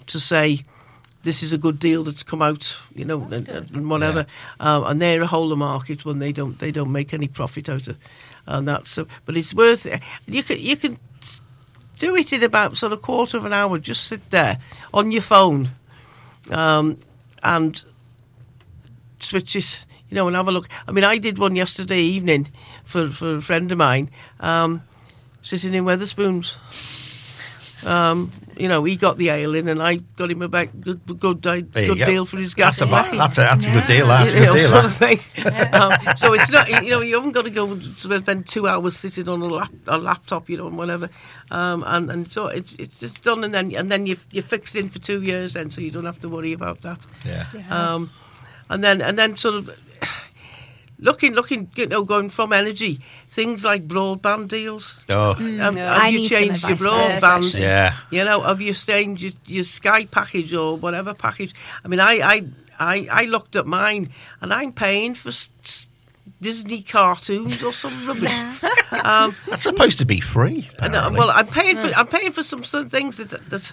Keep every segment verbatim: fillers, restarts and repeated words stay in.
to say this is a good deal that's come out, you know, and, and whatever. Yeah. Um, and they're a whole of market when they don't they don't make any profit out of and that. So, but it's worth it. You can you can do it in about sort of quarter of an hour. Just sit there on your phone, um, and switch it, you know, and have a look. I mean, I did one yesterday evening for for a friend of mine, um, sitting in Wetherspoons. Um, you know, he got the ale in, and I got him a back, good, good, good go. deal for his gas. That's, and a, that's, a, that's a good deal. That's you a know, good deal. Sort of thing. um, so it's not, you know, you haven't got to go and spend two hours sitting on a, lap, a laptop, you know, and whatever. Um, and, and so it's it's just done, and then and then you you're fixed in for two years, then, so you don't have to worry about that. Yeah. Yeah. Um, and then and then sort of looking looking, you know, going from energy. Things like broadband deals. Oh, Mm, Have, no. have I you need some changed your advice broadband? first. yeah. You know, have you changed your, your Sky package or whatever package? I mean, I I, I, I looked at mine, and I'm paying for s- s- Disney cartoons or some rubbish. um, That's supposed to be free. and, uh, apparently. well, I'm paying for I'm paying for some some things that that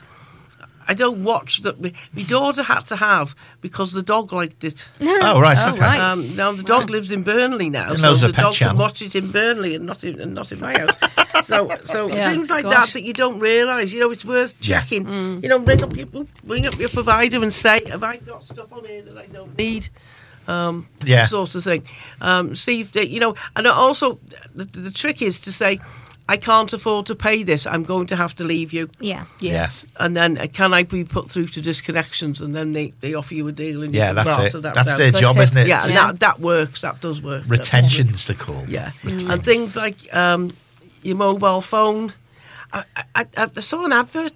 I don't watch that my, my daughter had to have because the dog liked it. oh, right. Oh, okay. right. Um, now the dog lives in Burnley now, Didn't so know it was a the pet dog channel. can watch it in Burnley and not in and not in my house. so, so Yeah, things like gosh. that that you don't realise. You know, it's worth Yeah. checking. You know, ring up your ring up your provider and say, "Have I got stuff on here that I don't need?" Um, Yeah. sort of thing. Um, see if they, you know, and also the, the trick is to say, "I can't afford to pay this. I'm going to have to leave you." Yeah. Yes. And then, uh, can I be put through to disconnections? And then they, they offer you a deal. And you Yeah, can that's barter it. that That's down. their Good job, tip. isn't it? Yeah, and Yeah. that that works. That does work. Retention's the call. Yeah, Retention. and things like um, your mobile phone. I, I, I saw an advert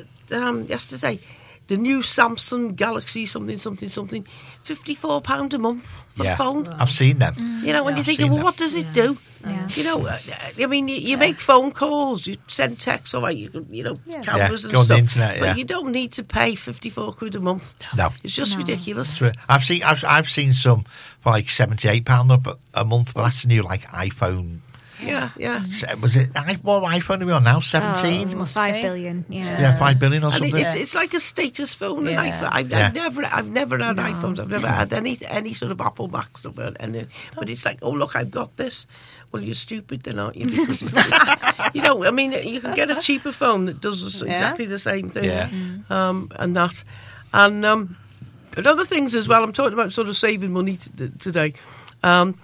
um, yesterday. The new Samsung Galaxy something something something, fifty-four pound a month for Yeah. a phone. I've seen them. You know, and Yeah, you're I've thinking, seen well, them. what does it do? Yeah. You know, uh, I mean, you, you make phone calls, you send texts, all right, you can, you know, Yeah. cameras Yeah, and go on stuff. the internet, yeah. But you don't need to pay fifty-four quid a month. No. It's just No. ridiculous. True. I've seen I've, I've seen some for like seventy-eight pounds a, a month, but that's the new like iPhone. Yeah, yeah. se- Was it I- what iPhone are we on now? seventeen. Oh, Must five be. billion. Yeah. yeah, five billion or And it, something. it's, it's like a status phone. Yeah. An iPhone. I've, Yeah. I've never, I've never had iPhones. I've never had any any sort of Apple Mac stuff. And it, but it's like, oh look, I've got this. Well, you're stupid, then, aren't you? Because it's- you know, I mean, you can get a cheaper phone that does Yeah. exactly the same thing. Yeah. Um, and that, and um, and other things as well. I'm talking about sort of saving money t- today. Um,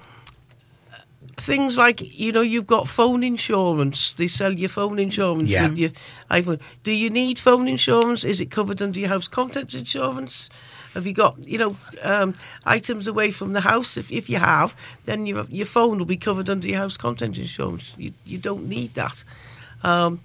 Things like, you know, you've got phone insurance. They sell your phone insurance Yeah. with your iPhone. Do you need phone insurance? Is it covered under your house contents insurance? Have you got, you know, um, items away from the house? If if you have, then your your phone will be covered under your house contents insurance. You you don't need that. Um,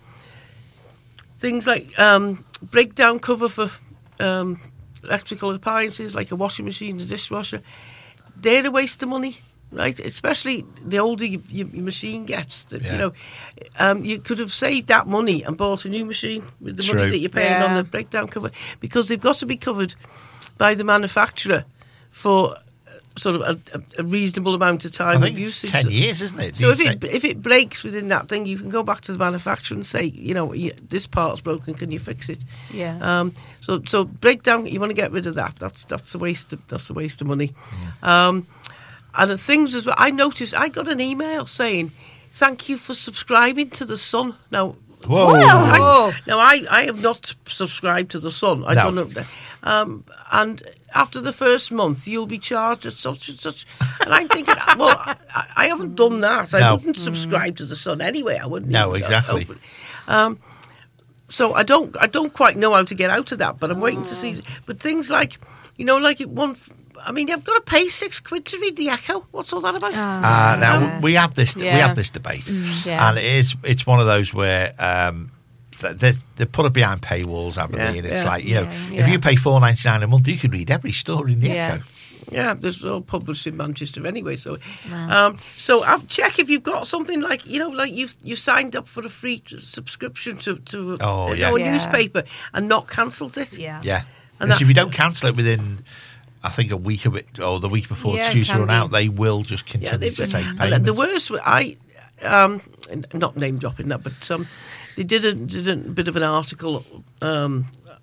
things like um, breakdown cover for um, electrical appliances, like a washing machine, a dishwasher. They're a waste of money. Right, especially the older you, your, your machine gets, that, Yeah. you know, um, you could have saved that money and bought a new machine with the True. money that you're paying Yeah. on the breakdown cover, because they've got to be covered by the manufacturer for uh, sort of a, a, a reasonable amount of time I think of it's usage. ten years, isn't it? So if You it if it breaks within that thing, you can go back to the manufacturer and say, you know, you, this part's broken. Can you fix it? Yeah. Um, so so breakdown, you want to get rid of that. That's that's a waste. Of, that's a waste of money. Um, and the things as well. I noticed. I got an email saying, "Thank you for subscribing to the Sun." Now, Whoa. I, now I, I have not subscribed to the Sun. I No. don't know. Um, and after the first month, you'll be charged at such and such. And I'm thinking, well, I, I haven't done that. I No. wouldn't subscribe to the Sun anyway. I wouldn't. No, even exactly. open- Um, so I don't, I don't quite know how to get out of that. But I'm waiting to see. But things like, you know, like it one. I mean, you've got to pay six quid to read the Echo. What's all that about? Uh, now Yeah. we have this we Yeah. have this debate, yeah. and it is it's one of those where um, th- they they put it behind paywalls, haven't Yeah, they? And it's yeah. like, you know, Yeah, if yeah. you pay four ninety nine a month, you could read every story in the Yeah. Echo. Yeah, there's all published in Manchester anyway. So, Wow. um, so I've check if you've got something like, you know, like you've you signed up for a free t- subscription to to Oh, you yeah. know, a Yeah. newspaper and not cancelled it. Yeah. Yeah, And and that- if you don't cancel it within, I think a week of it or the week before Yeah, it's due to can run be. out, they will just Yeah, continue they've to take and payments. the worst, wa- I, um, n- not name dropping that, but um, they did a did a bit of an article um,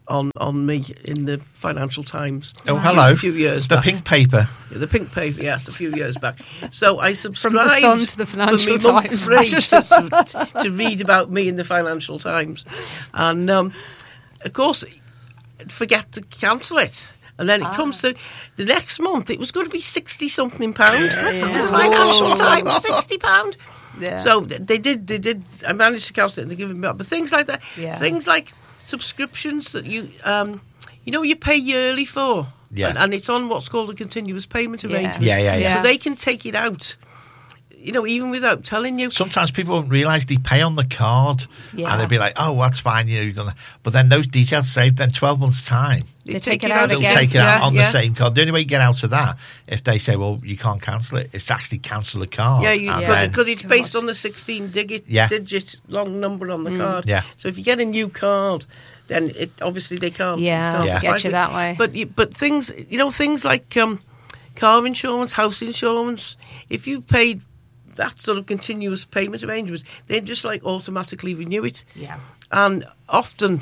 on on me in the Financial Times. Oh, hello. A few years The back. pink paper. Yeah, the pink paper, yes, a few years back. So I subscribed From the Sun to the Financial for me month Times. free to, to, to read about me in the Financial Times, and um, of course, I'd forget to cancel it. And then it Ah. comes to the next month. It was going to be sixty something pound. yeah. Financial Times, sixty pound. Yeah. So they did. They did. I managed to cancel it, and they give me back. But things like that, Yeah. things like subscriptions that you, um, you know, you pay yearly for, Yeah. and, and it's on what's called a continuous payment arrangement. Yeah, yeah, yeah. So they can take it out, you know, even without telling you. Sometimes people don't realise they pay on the card, Yeah. and they'll be like, "Oh, that's fine, you know, you've done that." But then those details saved. Then twelve months time, They take it out they'll again. take it Yeah, out on yeah. the same card. The only way you get out of that, if they say, "Well, you can't cancel it," it's to actually cancel the card. Yeah, you, and Yeah. because then- because it's Too based much. on the sixteen digit, Yeah. digit long number on the card. Yeah. So if you get a new card, then it obviously they can't. Yeah, can't Yeah. get price you it. that way. But you, but things, you know, things like um, car insurance, house insurance. If you've paid that sort of continuous payment arrangement, they just like automatically renew it. Yeah. And often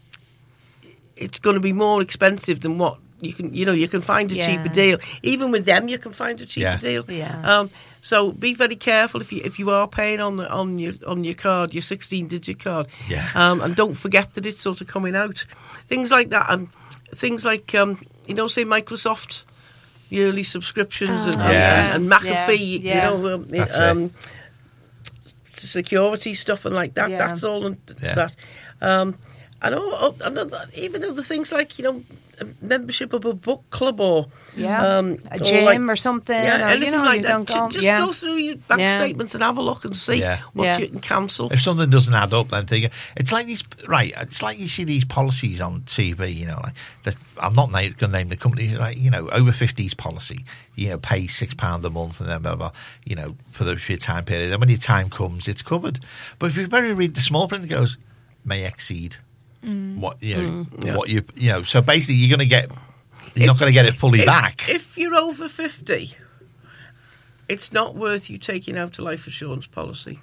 it's going to be more expensive than what you can, you know, you can find a Yeah. cheaper deal. Even with them, you can find a cheaper Yeah. deal. Yeah. Um, so be very careful if you if you are paying on the on your on your card, your sixteen digit card. Yeah. Um, and don't forget that it's sort of coming out. Things like that, and things like um, you know, say Microsoft yearly subscriptions and, Oh, Yeah. and, and McAfee, Yeah, you yeah. know, um, That's um, security stuff and like that. Yeah. That's all and Yeah. that. Um, and all, and other, even other things like, you know, a membership of a book club or Yeah. um, A or gym like- or something. yeah, or, anything you know, like you that. don't Ju- go. Just yeah. go through your bank Yeah. statements and have a look and see Yeah. what Yeah. you can cancel. If something doesn't add up, then think it's like these. Right, it's like you see these policies on T V. You know, like the, I'm not going to name the company. Like, you know, over fifties policy. You know, pay six pound a month and then blah, blah, blah, you know, for the for your time period. And when your time comes, it's covered. But if you very read the small print, it goes may exceed what you know Yeah. what you you know. So basically, you're going to get. You're If- not going to get it fully if, back. If you're over fifty, it's not worth you taking out a life assurance policy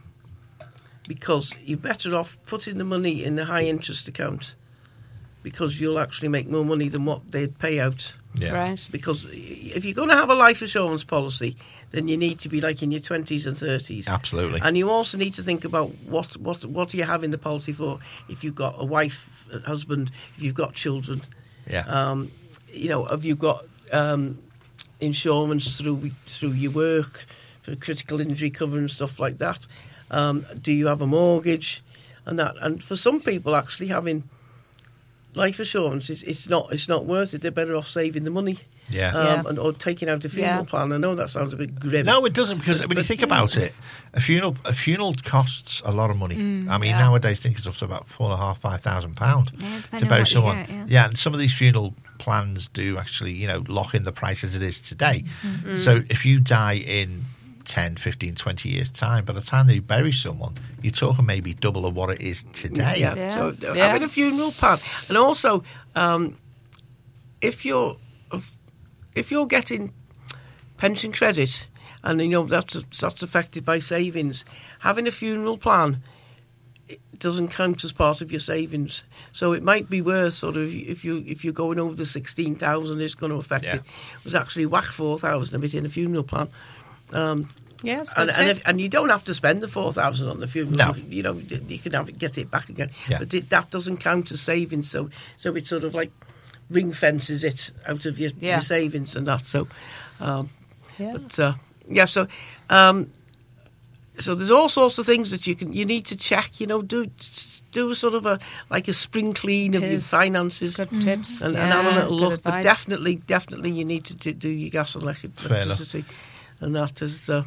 because you're better off putting the money in a high interest account because you'll actually make more money than what they'd pay out. yeah. Right. Because if you're going to have a life assurance policy, then you need to be like in your twenties and thirties. Absolutely. And you also need to think about what, what, what do you have in the policy for if you've got a wife, a husband, if you've got children. Yeah. Um, you know, have you got um, insurance through through your work for critical injury cover and stuff like that? Um, do you have a mortgage and that? And for some people, actually having life assurance is it's not it's not worth it. They're better off saving the money, Yeah. um, Yeah. and, or taking out a funeral Yeah. plan. I know that sounds a bit grim. No, it doesn't because when you but- think about it, a funeral a funeral costs a lot of money. I mean, yeah. nowadays things it's up to about four and a half, five thousand pound Yeah, depending to on bury what you someone. get, yeah. and some of these funeral plans do actually, you know, lock in the price as it is today. So if you die in ten, fifteen, twenty years time, by the time that you bury someone, you're talking maybe double of what it is today. Yeah. Yeah. So uh, Yeah. having a funeral plan, and also um, if you're if you're getting pension credit, and you know that's that's affected by savings, having a funeral plan it doesn't count as part of your savings. So it might be worth sort of if you if you're going over the sixteen thousand, it's going to affect Yeah. it. It was actually whack four thousand a bit in a funeral plan. Um, Yeah, it's and, good and, too. if, and you don't have to spend the four thousand on the funeral. No. You, you know, you can have it, get it back again. Yeah. But it, that doesn't count as savings. So, so it sort of like ring fences it out of your, Yeah. your savings and that. So, um, Yeah. but uh, yeah. So, um, so there's all sorts of things that you can you need to check. You know, do do sort of a like a spring clean of your Tis. finances. Good tips. And, yeah, and have a little good look, but advice. definitely, definitely, you need to do, do your gas and elec- Fair enough. electricity, and that is. Uh,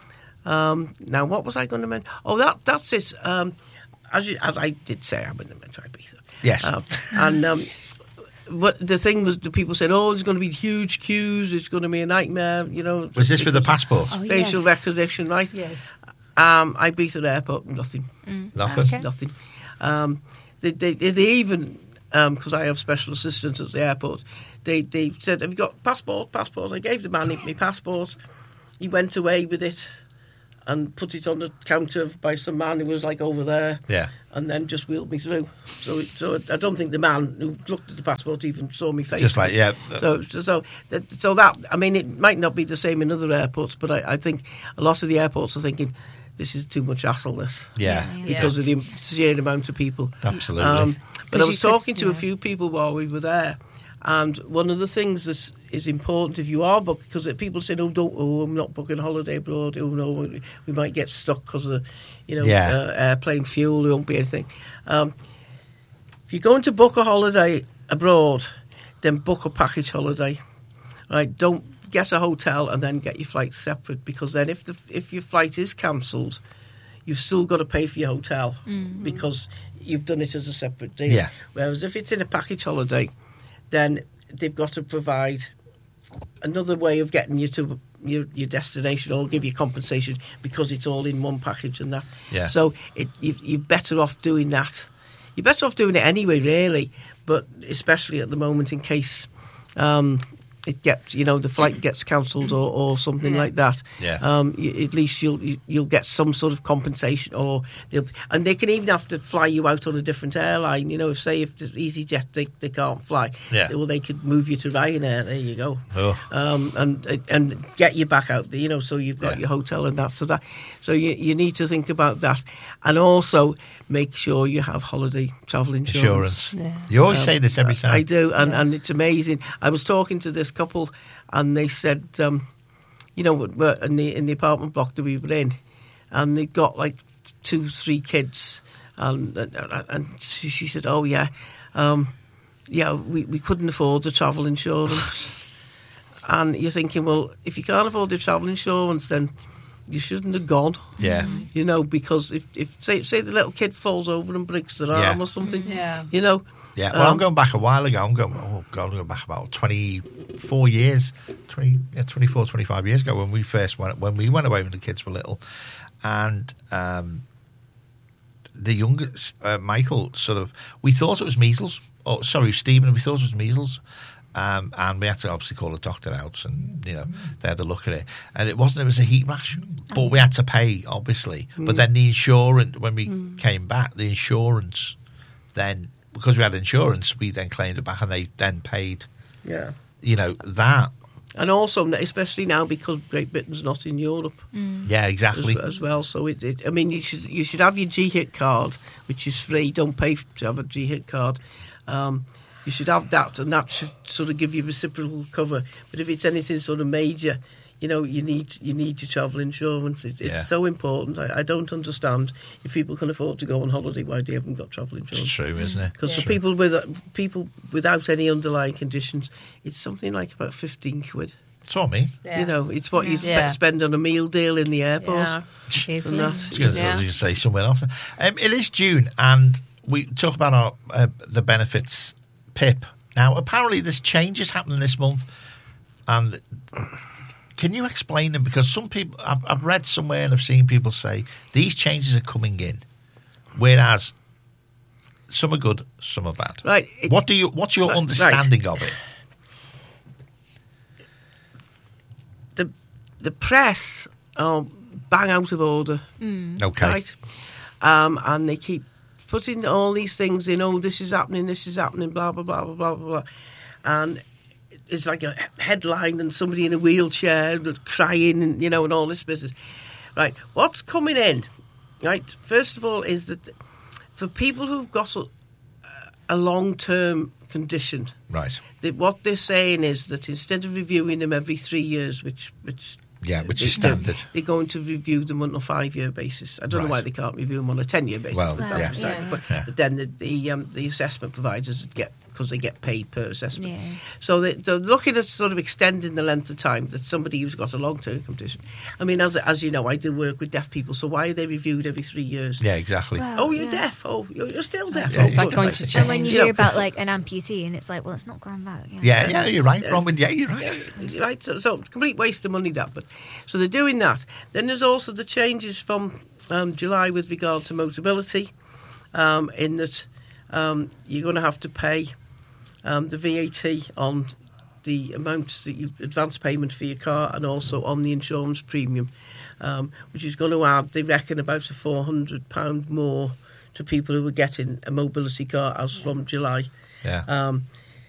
um, now, what was I going to mention? Oh, that that's it. Um, as you, as I did say, I'm in the metro Ibiza. Yes. Um, and um, but the thing was, the people said, "Oh, there's going to be huge queues. It's going to be a nightmare." You know, Was this with the because passport? Oh, facial yes. recognition, right? Yes. Um, Ibiza airport, nothing. Nothing. Okay. Nothing. Um, they, they, they even, because I have special assistants at the airport, they, they said, have you got passport, passport? I gave the man my passport. He went away with it. and put it on the counter by some man who was like over there. Yeah. And then just wheeled me through. So, it, so I don't think the man who looked at the passport even saw me face. Just like, yeah. So, so, so that, so that I mean, it might not be the same in other airports, but I, I think a lot of the airports are thinking this is too much hassle. This, Yeah. Yeah. because of the sheer amount of people. Absolutely. Um, but I 'Cause was you could- talking to a yeah. few people while we were there, and one of the things that is important if you are booked, because people say, "Oh, don't, oh, I'm not booking a holiday abroad. Oh no, we, we might get stuck because of, you know, Yeah. uh, airplane fuel. There won't be anything." Um, if you're going to book a holiday abroad, then book a package holiday. Right? Don't get a hotel and then get your flight separate, because then if the if your flight is cancelled, you've still got to pay for your hotel because you've done it as a separate deal. Yeah. Whereas if it's in a package holiday, then they've got to provide another way of getting you to your, your destination, or give you compensation because it's all in one package and that. Yeah. So it, you, you're better off doing that. You're better off doing it anyway, really, but especially at the moment in case um, it gets, you know, the flight gets cancelled or, or something Yeah. like that. Yeah. Um, you, at least you'll you, you'll get some sort of compensation, or they'll, and they can even have to fly you out on a different airline. You know, if say if there's EasyJet they, they can't fly, Yeah. well they could move you to Ryanair. There you go. Oh. Um, and and get you back out there. You know, so you've got Yeah. your hotel and that. So that so you you need to think about that, and also make sure you have holiday travel insurance. Insurance. Yeah. You always say this every time. I do, and, and it's amazing. I was talking to this couple, and they said, um, you know, we're in the in the apartment block that we were in, and they got like two, three kids, and and, and she, she said, "Oh yeah, um, yeah, we, we couldn't afford the travel insurance." And you're thinking, well, if you can't afford the travel insurance, then you shouldn't have gone. Yeah. You know, because if, if say say the little kid falls over and breaks their Yeah. arm or something, Yeah. you know. Yeah, well, I'm um, going back a while ago. I'm going, oh God, I'm going back about twenty-four years, twenty, yeah, twenty-four, twenty-five years ago when we first went, when we went away when the kids were little. And um, the youngest, uh, Michael, sort of, we thought it was measles. Oh, sorry, Stephen, we thought it was measles. Um, and we had to obviously call a doctor out, and you know they had to look at it, and it wasn't. It was a heat rash, but we had to pay obviously. But then the insurance, when we came back, the insurance then, because we had insurance, we then claimed it back, and they then paid. Yeah. You know that. And also, especially now because Great Britain's not in Europe Yeah, as, exactly. as well. So it, it, I mean, you should you should have your G HIT card, which is free. Don't pay to have a G HIT card. Um, you should have that, and that should sort of give you reciprocal cover. But if it's anything sort of major, you know, you need you need your travel insurance. It's, Yeah. it's so important. I, I don't understand if people can afford to go on holiday why they haven't got travel It's insurance. true, isn't it? Because It's for true. people with people without any underlying conditions, it's something like about fifteen quid. That's what I mean. Yeah. You know, it's what you Yeah. spend on a meal deal in the airport. Yeah. Easily. And I that's- was going to Yeah. say somewhere else. Um, it is June, and we talk about our uh, the benefits P I P. Now, apparently, there's changes happening this month, and can you explain them? Because some people, I've, I've read somewhere and I've seen people say these changes are coming in, whereas some are good, some are bad. Right. It- What do you? What's your Right. understanding of it? the the press are bang out of order, Okay. right? Um, and they keep putting all these things in. Oh, this is happening. This is happening. Blah blah blah blah blah blah. blah. And it's like a headline and somebody in a wheelchair crying, and you know, and all this business. Right. What's coming in? Right. First of all, is that for people who've got a, a long-term condition, Right. that what they're saying is that instead of reviewing them every three years, which which Yeah, which they is do, standard. they're going to review them on a five-year basis. I don't know Right. why they can't review them on a ten-year basis. Well, but, Well, that's yeah. beside the yeah. point. Yeah. But then the the, um, the assessment providers get, because they get paid per assessment. Yeah. So they, they're looking at sort of extending the length of time that somebody who's got a long-term condition. I mean, as as you know, I do work with deaf people, so why are they reviewed every three years? Yeah, exactly. Well, Oh, you're yeah. deaf. Oh, you're, you're still deaf. Yeah, oh, it's like good. going to Right. change. And when you You hear know, about like an amputee, and it's like, well, it's not ground back. Yeah. yeah, yeah, you're right, Bronwyn. Yeah, you're right. Yeah, right. So, so complete waste of money that, but so they're doing that. Then there's also the changes from um, July with regard to Motability, um, in that um, you're going to have to pay um, the V A T on the amount that you advance payment for your car, and also on the insurance premium. um, which is going to add, they reckon, about a four hundred pounds more to people who are getting a mobility car as from July. Yeah. Um,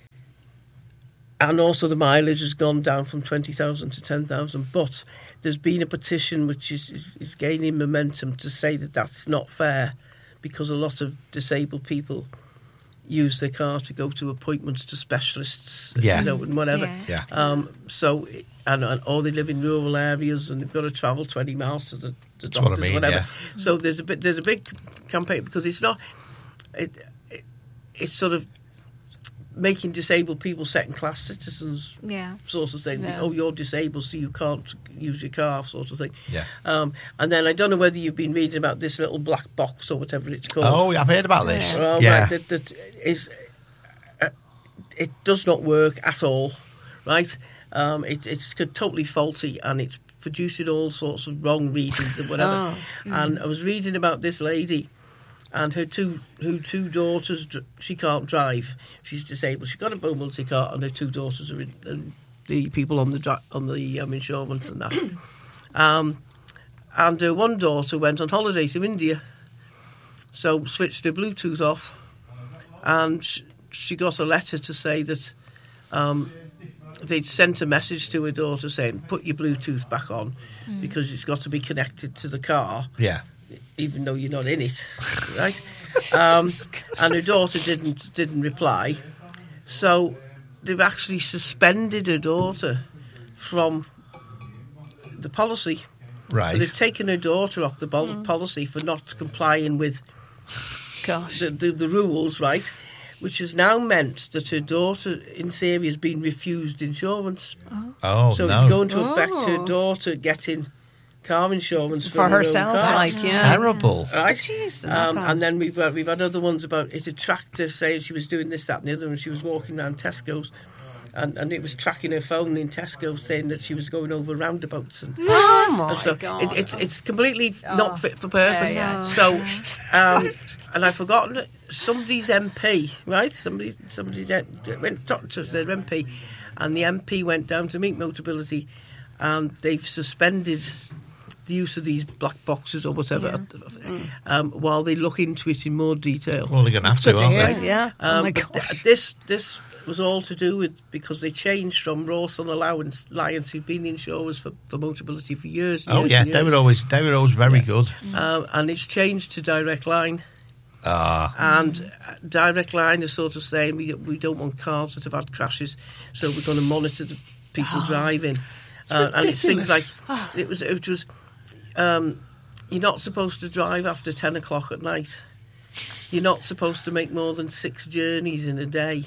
and also the mileage has gone down from twenty thousand to ten thousand. But there's been a petition which is, is, is gaining momentum to say that that's not fair, because a lot of disabled people use their car to go to appointments to specialists, Yeah. you know, and whatever. Yeah. Yeah. Um, so, and, and or they live in rural areas and they've got to travel twenty miles to the, the That's what I doctors, mean, whatever. yeah. So there's a bit, there's a big campaign, because it's not, it, it, it's sort of making disabled people second-class citizens, Yeah. sort of thing. Yeah. Oh, you're disabled, so you can't use your car, sort of thing. Yeah. Um, and then I don't know whether you've been reading about this little black box or whatever it's called. Oh, I've heard about this. Well, right, Yeah. that, that is, uh, it does not work at all, right? Um, it, it's totally faulty, and it's producing all sorts of wrong readings and whatever. Oh. And I was reading about this lady and her two her two daughters. dr- She can't drive; she's disabled. She's got a mobility car, and her two daughters are in, and the people on the dri- on the um, insurance and that. um, and her one daughter went on holiday to India, so switched her Bluetooth off, and sh- she got a letter to say that um, they'd sent a message to her daughter saying, "Put your Bluetooth back on, because it's got to be connected to the car." Yeah. Even though you're not in it, right? Um, and her daughter didn't didn't reply, so they've actually suspended her daughter from the policy. Right. So they've taken her daughter off the pol- policy for not complying with Gosh. the, the, the rules, right? Which has now meant that her daughter, in theory, has been refused insurance. Oh, so no. it's going to affect her Oh. daughter getting car insurance For from her own herself, car. like, yeah. Terrible. Right. Jeez, the Um, knock-on. and then we've uh, we've had other ones about it. A tractor saying she was doing this, that, and the other, and she was walking around Tesco's, and, and it was tracking her phone in Tesco, saying that she was going over roundabouts. And, Oh, my and so God. it, it's it's completely Oh. not fit for purpose. Yeah, yeah. So, um, and I've forgotten it, somebody's M P, right? Somebody somebody that went to talk to their M P, and the M P went down to meet Motability, and they've suspended the use of these black boxes or whatever, um, while they look into it in more detail. Well, they're going to have It's to, good to aren't hear. they? Yeah. oh, Um, my but God. th- this this was all to do with because they changed from Rawson Allowance Alliance, who've been the insurers for, for Motability for years. And Oh, years yeah. and They years. were always, they were always very good. Um, and it's changed to Direct Line. Ah. And uh, Direct Line is sort of saying we we don't want cars that have had crashes, so we're going to monitor the people driving. Uh, and it's things like it was it was um, you're not supposed to drive after ten o'clock at night. You're not supposed to make more than six journeys in a day.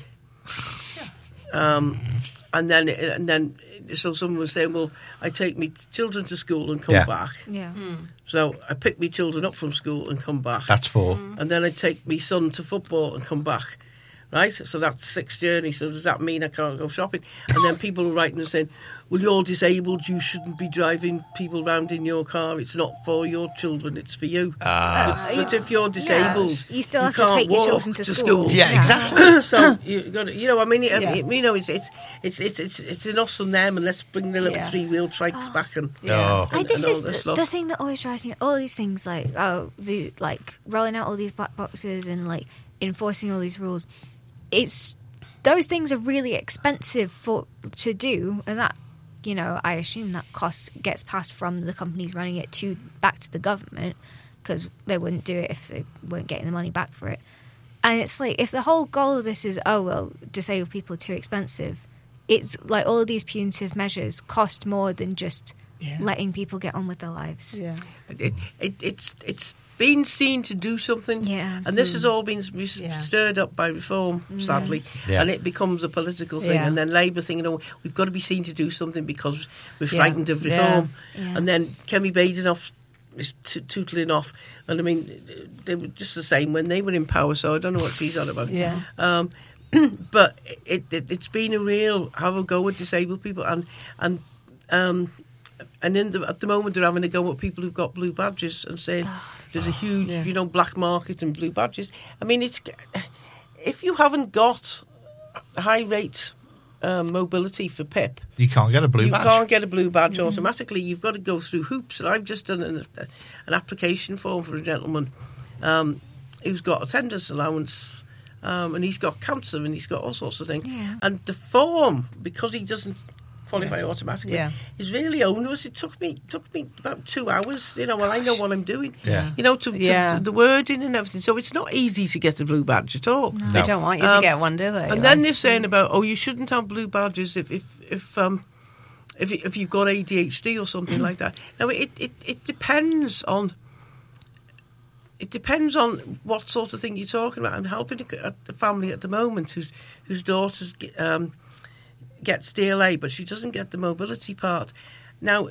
Um, and then and then so someone was saying, well, I take my children to school and come Yeah. back. Yeah. So I pick my children up from school and come back. That's four. And then I take my son to football and come back. Right? So that's six journeys. So does that mean I can't go shopping? And then people are writing and saying, well, you're disabled. You shouldn't be driving people round in your car. It's not for your children. It's for you. Ah. But, but if you're disabled, You still have to can't take your walk children to school. Yeah, Yeah. exactly. so you got to, you know, I mean, it, Yeah. you know, it's it's it's it's it's it's an us and them, and let's bring the little Yeah. three wheel trikes back and. Oh. I, And- this and all is this the stuff. thing that always drives me. All these things like oh, the like rolling out all these black boxes and like enforcing all these rules. It's those things are really expensive for to do, and that you know I assume that cost gets passed from the companies running it to back to the government because they wouldn't do it if they weren't getting the money back for it. And it's like if the whole goal of this is oh well, disabled people are too expensive. It's like all of these punitive measures cost more than just Yeah. letting people get on with their lives. Yeah. It, it, it's it's been seen to do something, Yeah. and this has all been s- Yeah. stirred up by reform, sadly, Yeah. and it becomes a political thing. Yeah. And then Labour thinking, "Oh, we've got to be seen to do something because we're Yeah. frightened of Yeah. reform." Yeah. And then Kemi Badenoch is t- tootling off, and I mean, they were just the same when they were in power. So I don't know what she's on about. Yeah. Um, but it, it, it's been a real have a go at disabled people, and and um, and in the, at the moment they're having a go at people who've got blue badges and saying there's a huge, Yeah. you know, black market in blue badges. I mean, it's if you haven't got high rate um, mobility for Pip, You can't get a blue you badge. can't get a blue badge automatically. You've got to go through hoops. And I've just done an, an application form for a gentleman um, who's got attendance allowance, um, and he's got cancer, and he's got all sorts of things. Yeah. And the form, because he doesn't qualify automatically, Yeah. is really onerous. It took me took me about two hours. You know, well, I know what I'm doing. Yeah. You know, to, to, Yeah. to the wording and everything. So it's not easy to get a blue badge at all. They No. don't want you Um, to get one, do they? And then they're saying about, oh, you shouldn't have blue badges if if if um if if you've got A D H D or something like that. Now it, it it depends on it depends on what sort of thing you're talking about. I'm helping a, a family at the moment whose whose daughter's um, gets D L A, but she doesn't get the mobility part. Now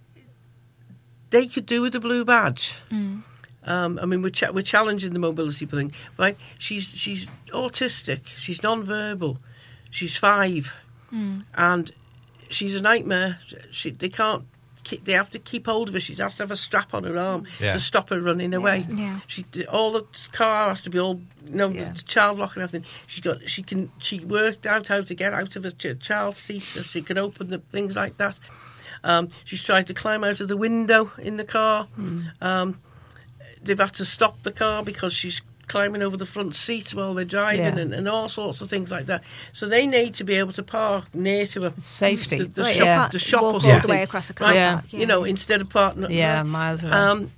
they could do with a blue badge. Mm. Um, I mean, we're ch- we're challenging the mobility thing, right? She's she's autistic. She's non-verbal. She's five, Mm. and she's a nightmare. She they can't. Keep, they have to keep hold of her. She has to have a strap on her arm Yeah. to stop her running away. Yeah. She all the car has to be all you know Yeah. the child lock and everything. She got she can she worked out how to get out of a ch- child seat so she can open the things like that. Um, she's tried to climb out of the window in the car. Um, they've had to stop the car because she's climbing over the front seat while they're driving Yeah. and, and all sorts of things like that. So they need to be able to park near to a Safety. the, the Like, shop, yeah. the shop walk or all something. the way across a car Right? Yeah. park. Yeah. You know, instead of parking. Yeah, miles away. Um,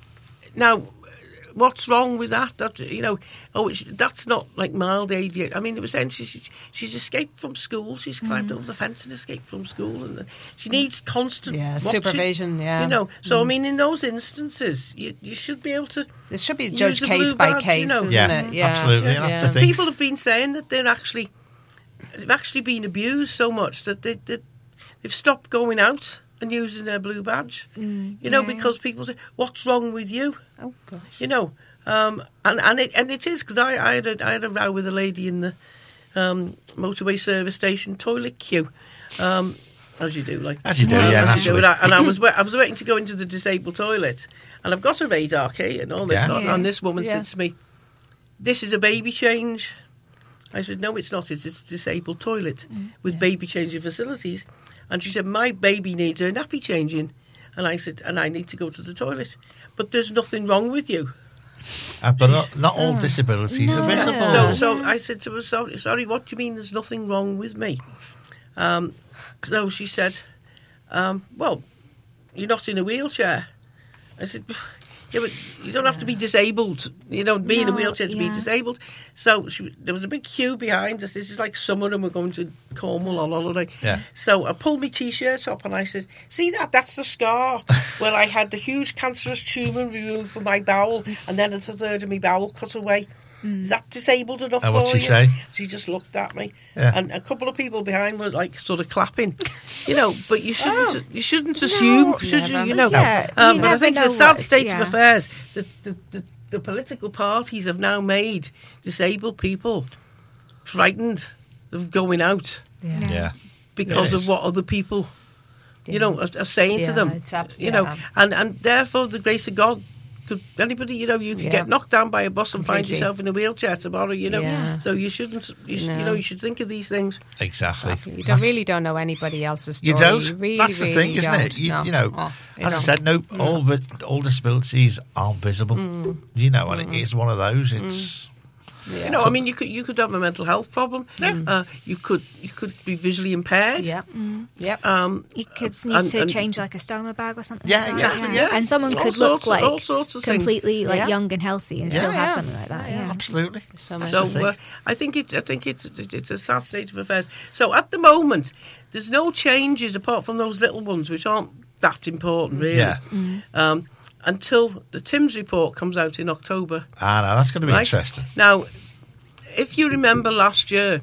now, what's wrong with that? That you know, oh, it's, that's not like mild A D H D. I mean, it was saying she, she, she's escaped from school. She's climbed over the fence and escaped from school, and uh, she needs constant Yeah, watching, supervision, yeah. you know. So I mean, in those instances, you you should be able to. It should be use judged a case blue by badge, case, you know. isn't Yeah, it? Yeah, absolutely. Yeah. That's Yeah. the thing. People have been saying that they're actually they've actually been abused so much that they, they they've stopped going out and using their blue badge. Mm, You know, yeah. because people say, "What's wrong with you?" Oh gosh. You know, um, and and it and it is because I, I had a, I had a row with a lady in the um, motorway service station toilet queue, um, as you do, like As you do, um, yeah, as you do. naturally. And I, and I was wa- I was waiting to go into the disabled toilet, and I've got a radar key and all this, Yeah. lot, Yeah. and this woman Yeah. said to me, "This is a baby change." I said, "No, it's not. It's, it's a disabled toilet with baby changing facilities." And she said, "My baby needs her nappy changing," and I said, "And I need to go to the toilet." But there's nothing wrong with you. Uh, but not, not all disabilities No. are visible. So, so I said to her, sorry, sorry, what do you mean there's nothing wrong with me? Um, so she said, um, well, you're not in a wheelchair. I said, yeah, but you don't have to be disabled. You don't be in a No, wheelchair to be yeah. disabled. So she, there was a big queue behind us. This is like summer and we're going to Cornwall on holiday. Yeah. So I pulled my T-shirt up and I said, see that? That's the scar where I had the huge cancerous tumour removed from my bowel and then a third of my bowel cut away. Is that disabled enough And for what'd she you? say? She just looked at me, Yeah. and a couple of people behind were like sort of clapping, you know. But you shouldn't, Oh. you shouldn't assume, should you? never. You know. Yeah, um, you but I never think know the sad what's- state yeah. of affairs that the, the, the political parties have now made disabled people frightened of going out Yeah. Yeah. because Yeah, of what other people, you know, are, are saying Yeah, to them. it's abs- you know, yeah. and and therefore the grace of God. Could anybody, you know, you could Yeah. get knocked down by a bus and find Completely. yourself in a wheelchair tomorrow, you know. Yeah. So you shouldn't, you, sh- you No. know, you should think of these things. Exactly. You don't That's- really don't know anybody else's story. You don't. You really, That's the really thing, isn't don't. it? You, No. you know, Oh, you as I know. said, no, all but all disabilities aren't visible. Mm. You know, and it is one of those. It's Yeah. You know, I mean, you could you could have a mental health problem. Uh, you could you could be visually impaired. Yeah. Yep. Um, You could need and- to and- change like a stoma bag or something. Yeah, like that, exactly, yeah. And someone All could sorts look of- all like sorts of things. completely like Yeah. young and healthy and Yeah. still have Yeah. something like that. Yeah. absolutely. So That's So the thing. uh, I think it I think it's it's a sad state of affairs. So at the moment, there's no changes apart from those little ones which aren't that important really. Yeah. Um, until the Timms report comes out in October. Ah, no, that's going to be Right? interesting. Now, if you remember last year,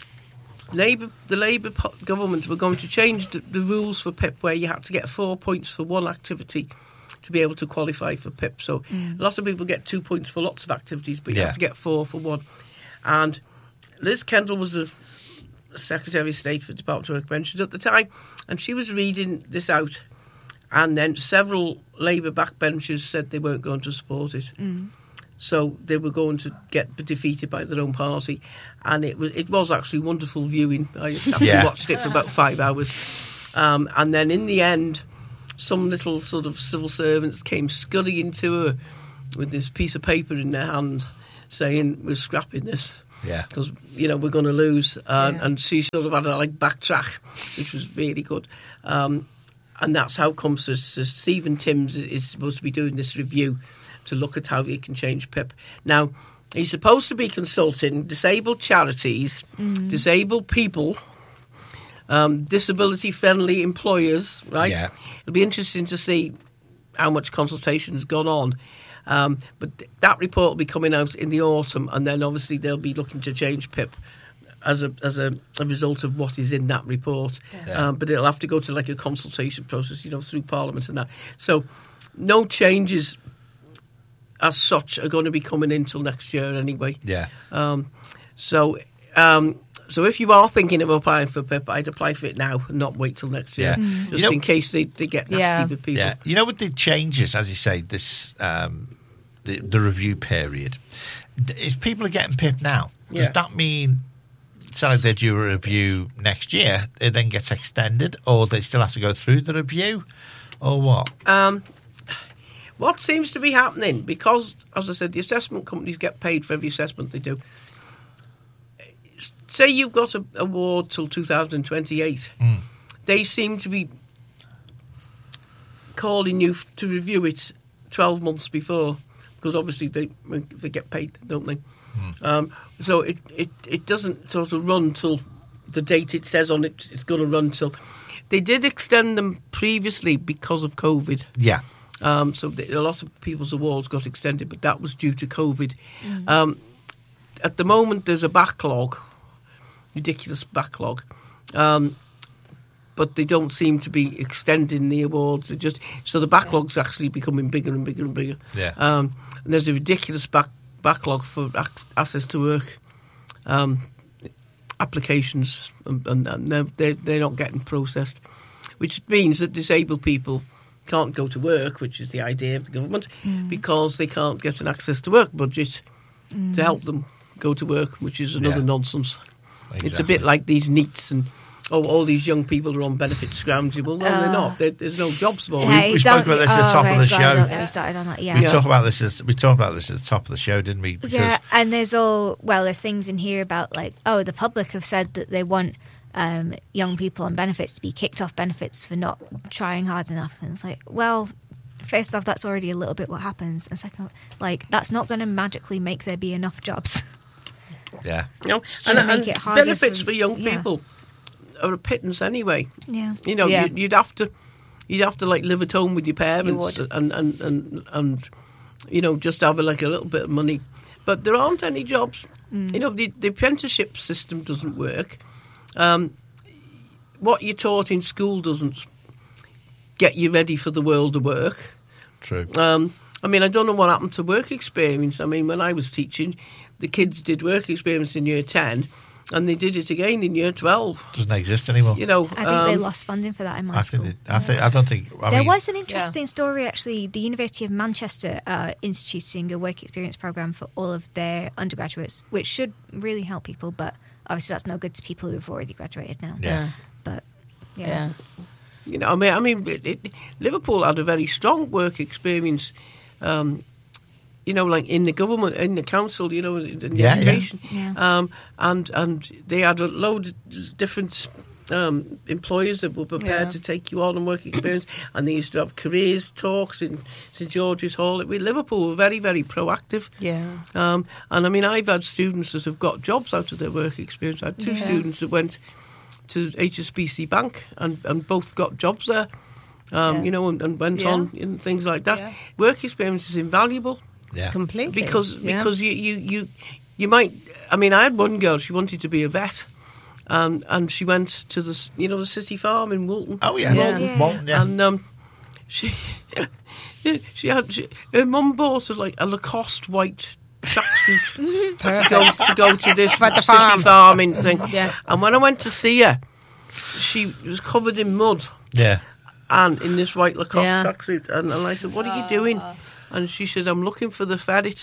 Labour, the Labour po- government were going to change the, the rules for P I P, where you had to get four points for one activity to be able to qualify for P I P. So a lot of people get two points for lots of activities, but you Yeah. have to get four for one. And Liz Kendall was the Secretary of State for Department of Work Pensions at the time, and she was reading this out. And then several Labour backbenchers said they weren't going to support it. so they were going to get defeated by their own party, and it was it was actually wonderful viewing. I actually Yeah. watched it for about five hours, um, and then in the end, some little sort of civil servants came scurrying to her with this piece of paper in their hand, saying, "We're scrapping this." Yeah. Because, you know, we're going to lose. Uh, Yeah. And she sort of had to, like, backtrack, which was really good. Um, and that's how comes to, to Stephen Timms is, is supposed to be doing this review to look at how he can change P I P. Now, he's supposed to be consulting disabled charities, disabled people, um, disability-friendly employers, right? Yeah. It'll be interesting to see how much consultation has gone on. Um, but th- that report will be coming out in the autumn, and then obviously they'll be looking to change P I P as a as a, a result of what is in that report. Yeah. Um, but it'll have to go to like a consultation process, you know, through Parliament and that. So no changes as such are going to be coming in till next year anyway. Yeah. Um, so um, so if you are thinking of applying for P I P, I'd apply for it now and not wait till next year, Yeah. Mm. just You know- in case they, they get nasty Yeah. with people. Yeah, you know, with the changes, as you say, this um, the, the review period, d- if people are getting P I P now, does Yeah. that mean, say like they do a review next year, it then gets extended, or they still have to go through the review, or what? Um, what seems to be happening, because, as I said, the assessment companies get paid for every assessment they do. Say you've got an award till two thousand twenty-eight. Mm. They seem to be calling you f- to review it twelve months before, because obviously they they get paid, don't they? Um, so it, it, it doesn't sort of run till the date it says on it it's going to run till. They did extend them previously because of COVID. Yeah, Um, so the, a lot of people's awards got extended, but that was due to COVID. Um, at the moment, there's a backlog, ridiculous backlog, um, but they don't seem to be extending the awards. They just so the backlog's actually becoming bigger and bigger and bigger. Yeah. Um, and there's a ridiculous back, backlog for ac- access to work um, applications, and, and, and they're, they're, they're not getting processed, which means that disabled people can't go to work, which is the idea of the government, because they can't get an access to work budget to help them go to work, which is another Yeah. nonsense. It's a Exactly. bit like these NEETs and oh, all these young people are on benefit scrounging. Well, no, they're Uh, not. There there's no jobs for them. Hey, we spoke don't- about this at the oh, top of okay, the God, show. don't get me started on that. Yeah. we Yeah. talk about this. As, we talked about this at the top of the show, didn't we? Because Yeah, and there's all well, there's things in here about like, oh, the public have said that they want um, young people on benefits to be kicked off benefits for not trying hard enough, and it's like, well, first off, that's already a little bit what happens, and second, like, that's not going to magically make there be enough jobs. yeah, You know, Should and, make and it harder benefits for- for young yeah. people are a pittance anyway. Yeah, You know, Yeah. you'd, you'd have to, you'd have to like live at home with your parents would. and, and and and you know just have like a little bit of money, but there aren't any jobs. You know, the, the apprenticeship system doesn't work. Um, what you're taught in school doesn't get you ready for the world of work. true. Um, I mean, I don't know what happened to work experience. I mean, when I was teaching, the kids did work experience in year ten, and they did it again in year twelve. Doesn't exist anymore. You know, I think they um, lost funding for that in my I school. think. It, I think. I don't think. I There mean, was an interesting story, actually. The University of Manchester uh, instituting a work experience program for all of their undergraduates, which should really help people, but obviously that's no good to people who've already graduated now. Yeah. But, yeah. Yeah. You know, I mean, I mean, it, it, Liverpool had a very strong work experience. Um, you know, like in the government, in the council, you know, in the Yeah, yeah. education, Yeah. Um, and and they had a load of different um, employers that were prepared Yeah. to take you on and work experience, and they used to have careers talks in St George's Hall. We Liverpool were very, very proactive. Yeah. Um, and I mean, I've had students that have got jobs out of their work experience. I had two Yeah. students that went to H S B C Bank and, and both got jobs there, um, Yeah. you know, and, and went Yeah. on and things like that. Yeah. Work experience is invaluable Yeah. Completely. because Yeah. because you, you, you, you might. I mean, I had one girl. She wanted to be a vet, and and she went to the s- you know the City Farm in Woolton. Oh yeah. Yeah. Walton, Walton, yeah. And um, she she had she, her mum bought her like a Lacoste white tracksuit to go to go to this For the city farm. farming thing. Yeah. And when I went to see her, she was covered in mud yeah. and in this white Lacoste Yeah. tracksuit. And, and I said, "What are you doing?" And she said, "I'm looking for the ferret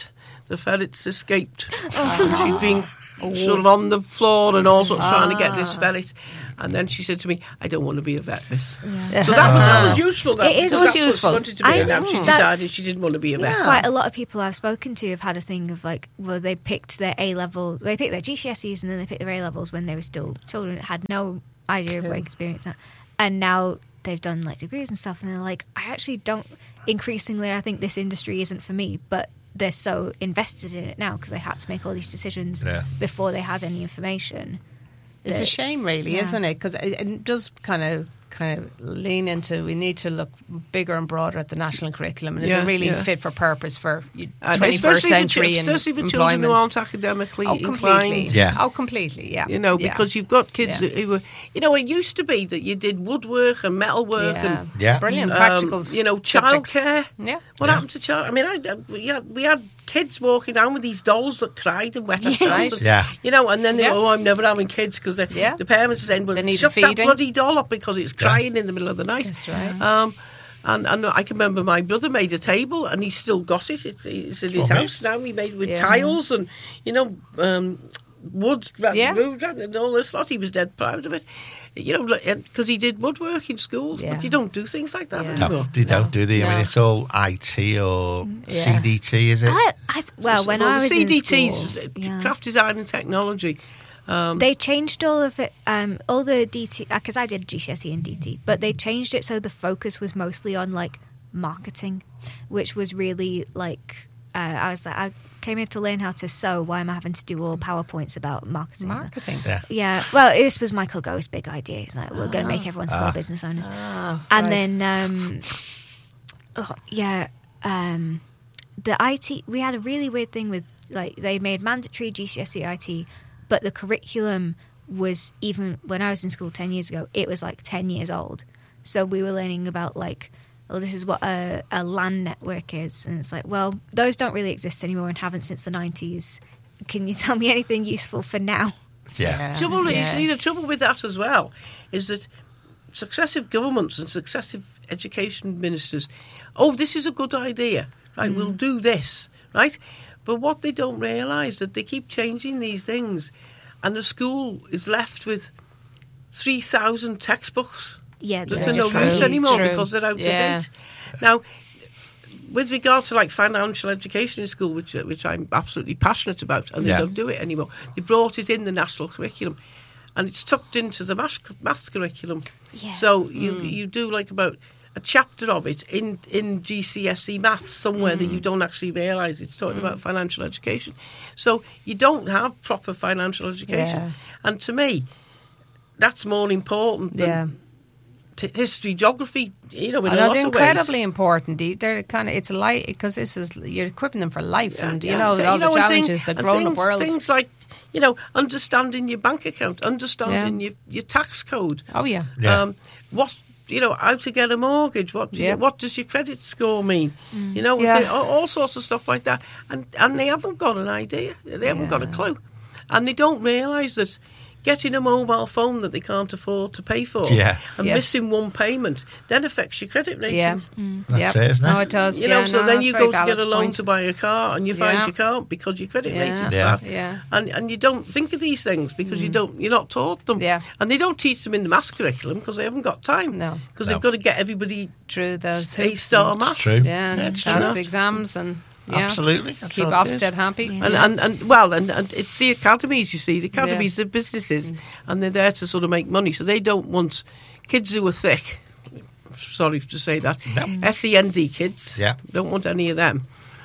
the ferrets escaped. She'd been sort of on the floor and all sorts trying to get this ferret. And then she said to me, I don't want to be a vet, miss. Yeah. So that was, that was useful. That, It is- because It was that's what she useful. wanted to be, I and now know. she That's- decided she didn't want to be a vet. Yeah. Quite a lot of people I've spoken to have had a thing of like, well, they picked their A level, they picked their G C S Es and then they picked their A levels when they were still children, had no idea of Cool. work experience, and now they've done like degrees and stuff, and they're like, I actually don't. Increasingly, I think this industry isn't for me, but they're so invested in it now because they had to make all these decisions Yeah. before they had any information. It's a that- shame, really, Yeah. isn't it? Because it, it does kind of kind of lean into we need to look bigger and broader at the national curriculum, and is Yeah, it really yeah. fit for purpose for And twenty-first especially century for, and ch- especially for children who employment? aren't academically Oh, inclined. completely. Yeah. Oh, completely. Yeah. You know, Yeah. because you've got kids Yeah. who were, you know, it used to be that you did woodwork and metalwork Yeah. and Yeah. Brilliant um, practical. you know, subjects. childcare. Yeah. What Yeah. happened to child? I mean, I, we had we had kids walking down with these dolls that cried and wet themselves. Right. and- Yeah. You know, and then they Yeah. go, oh, I'm never having kids because the, Yeah. the parents are saying, well, They need shut that feeding. bloody doll up because it's crying in the middle of the night. That's right. Um, and, and I can remember my brother made a table and he's still got it. It's, it's in his Okay. house now. He made with Yeah. tiles and, you know, um, wood, Yeah. wood and all this lot. He was dead proud of it. You know, because he did woodwork in school. Yeah. But you don't do things like that Yeah. No, anymore. they don't, do they? I mean, No. it's all I T or Yeah. C D T, is it? I, I, well, when Well, I the was C D in Ts, school, yeah. craft design and technology. Um, They changed all of it, um, all the D T, because I did G C S E and D T, but they changed it so the focus was mostly on like marketing, which was really like, uh, I was like, I came here to learn how to sew. Why am I having to do all PowerPoints about marketing? Marketing. Yeah. Yeah, well, this was Michael Gove's big idea. He's like, we're going to make everyone small Ah. business owners. Ah, And right. then, um, oh, yeah, um, the I T, we had a really weird thing with, like, they made mandatory G C S E I T, but the curriculum was, even when I was in school ten years ago, it was like ten years old. So we were learning about, like, well, this is what a, a LAN network is. And it's like, well, those don't really exist anymore and haven't since the nineties. Can you tell me anything useful for now? Yeah. trouble, Yeah. you see, the trouble with that as well is that successive governments and successive education ministers, oh, this is a good idea, right? We'll do this, right? But what they don't realise that they keep changing these things, and the school is left with three thousand textbooks Yeah, that Yeah, are no true. use anymore True. because they're out Yeah. of date. Now, with regard to like financial education in school, which uh, which I'm absolutely passionate about, and they Yeah. don't do it anymore. They brought it in the national curriculum, and it's tucked into the maths, maths curriculum. Yeah. So you you do like about a chapter of it in in G C S E maths somewhere that you don't actually realise it's talking about financial education. So you don't have proper financial education, Yeah. and to me, that's more important than Yeah. t- history, geography. You know, in I a know lot they're of ways. incredibly important. They- They're kind of it's a light because this is you're equipping them for life, and you Yeah, know and all you know, the and thing- challenges that and grown up things, world. Things like, you know, understanding your bank account, understanding your, your tax code. Oh yeah, Yeah. Um, what you know, how to get a mortgage. What do you- Yeah. what does your credit score mean? You know, Yeah. they- all, all sorts of stuff like that. And and they haven't got an idea. They haven't got a Yeah. clue, and they don't realise that getting a mobile phone that they can't afford to pay for, Yeah. and Yes. missing one payment, then affects your credit ratings. yeah, That's Yep. it, isn't it? No, it does. You know, yeah, so no, then that's you very go to get valid a loan point. to buy a car, and you find Yeah. you can't because your credit Yeah. rating's Yeah. bad. Yeah. And and you don't think of these things because you don't you're not taught them. Yeah. And they don't teach them in the maths curriculum because they haven't got time. No. Because No. they've got to get everybody Through those A hoops star and- maths. True. Yeah, and Yeah, it's pass true. the exams and yeah, Absolutely. That's keep all it is. Ofsted happy. And, and and well, and, and it's the academies. You see, the academies Yeah. are businesses, and they're there to sort of make money. So they don't want kids who are thick. Sorry to say that. No. S E N D kids. Yeah. Don't want any of them.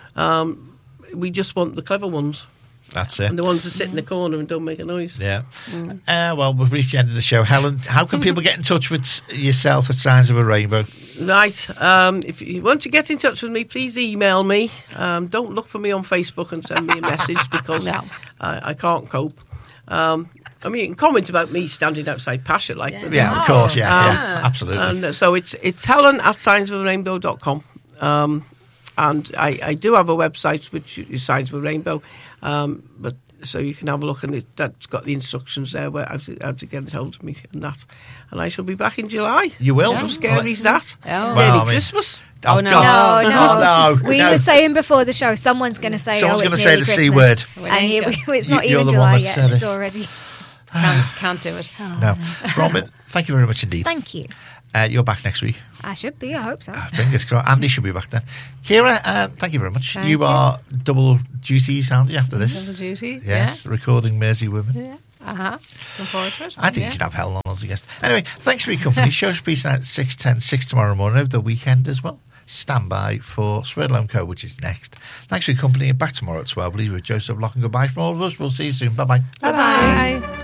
Um, we just want the clever ones That's it. and the ones that sit in the corner and don't make a noise. Yeah. Uh, well, we've reached the end of the show. Helen, how can people get in touch with s- yourself at Signs of a Rainbow? Right. Um, if you want to get in touch with me, please email me. Um, don't look for me on Facebook and send me a message because No. I, I can't cope. Um, I mean, you can comment about me standing outside Pasha, like, but Yeah, of course. Yeah, Um, yeah, absolutely. And uh, so it's it's Helen at signs of a rainbow dot com. Um, and I, I do have a website which is Signs of a Rainbow, um, but so you can have a look, and it, that's got the instructions there where how to, how to get it hold of me and that. And I shall be back in July. You will? How scary is that? Oh. Well, Well, Nearly I mean- Christmas. Oh, Oh, no. God. No, no. no, we no. were saying before the show, someone's going to say, Someone's oh, it's gonna say nearly the C Christmas. word. And here we, it's not You're even the one July that yet, said it's it. already. Can't, can't do it. No. Robin, thank you very much indeed. Thank you. Uh, you're back next week. I should be, I hope so. Uh, fingers crossed. Andy should be back then. Kira, uh, thank you very much. Thank you you. are double duties, Andy, after this. Double duty. Yes, recording Mersey Women. Yeah. Yeah. Uh huh. Looking forward to it. I think yeah. you should have Helen on as a guest. Anyway, thanks for your company. Show should be at six ten, six tomorrow morning, over the weekend as well. Stand by for Swerdlow and Co, which is next. Thanks for your company. Back tomorrow at twelve. Leave with Joseph Lock, and goodbye from all of us. We'll see you soon. Bye-bye. Bye bye.